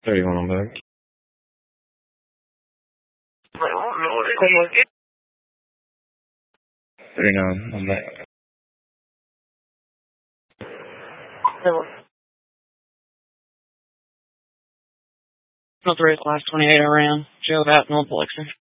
31 on back. No, 39 on back. No, 3 last 28 I ran. Joe Bat, no Elixir.